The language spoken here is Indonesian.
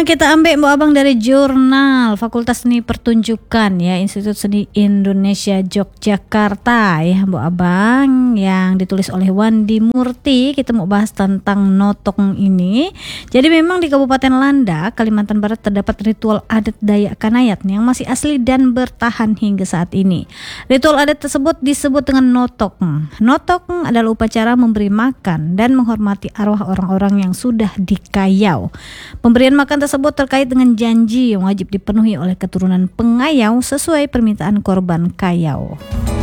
Kita ambil Mbak Abang dari jurnal Fakultas Seni Pertunjukan ya, Institut Seni Indonesia Yogyakarta ya Mbak Abang, yang ditulis oleh Wandi Murti. Kita mau bahas tentang notong ini. Jadi memang di Kabupaten Landak, Kalimantan Barat terdapat ritual adat Dayak Kanayat yang masih asli dan bertahan hingga saat ini. Ritual adat tersebut disebut dengan notong. Notong adalah upacara memberi makan dan menghormati arwah orang-orang yang sudah dikayau. Pemberian makan tersebut terkait dengan janji yang wajib dipenuhi oleh keturunan pengayau sesuai permintaan korban kayau.